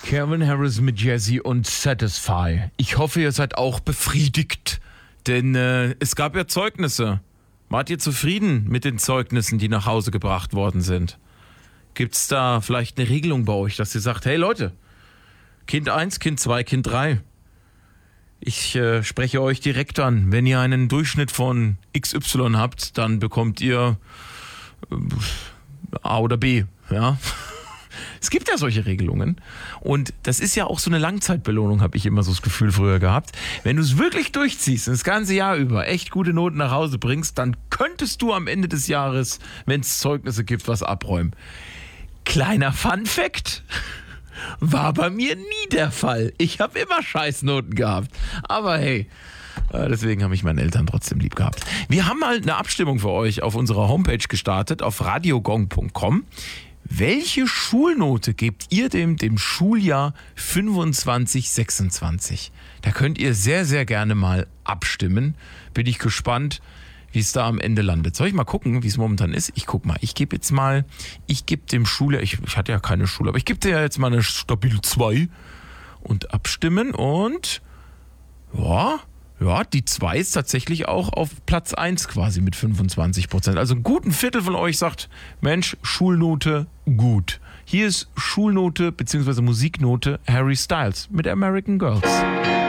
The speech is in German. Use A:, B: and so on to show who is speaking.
A: Calvin Harris mit Jazzy und Satisfy. Ich hoffe, ihr seid auch befriedigt, denn es gab ja Zeugnisse. Wart ihr zufrieden mit den Zeugnissen, die nach Hause gebracht worden sind? Gibt's da vielleicht eine Regelung bei euch, dass ihr sagt, hey Leute, Kind 1, Kind 2, Kind 3, ich spreche euch direkt an. Wenn ihr einen Durchschnitt von XY habt, dann bekommt ihr A oder B, ja. Es gibt ja solche Regelungen und das ist ja auch so eine Langzeitbelohnung, habe ich immer so das Gefühl früher gehabt. Wenn du es wirklich durchziehst und das ganze Jahr über echt gute Noten nach Hause bringst, dann könntest du am Ende des Jahres, wenn es Zeugnisse gibt, was abräumen. Kleiner Fun-Fact: war bei mir nie der Fall. Ich habe immer Scheißnoten gehabt. Aber hey, deswegen habe ich meine Eltern trotzdem lieb gehabt. Wir haben mal eine Abstimmung für euch auf unserer Homepage gestartet, auf radiogong.com. Welche Schulnote gebt ihr dem Schuljahr 25/26? Da könnt ihr sehr, sehr gerne mal abstimmen. Bin ich gespannt, wie es da am Ende landet. Soll ich mal gucken, wie es momentan ist? Ich guck mal. Ich gebe dem Schuljahr, ich hatte ja keine Schule, aber ich gebe dir ja jetzt mal eine stabile 2 und abstimmen und ja, die 2 ist tatsächlich auch auf Platz 1 quasi mit 25%. Also ein guten Viertel von euch sagt, Mensch, Schulnote gut. Hier ist Schulnote bzw. Musiknote Harry Styles mit American Girls.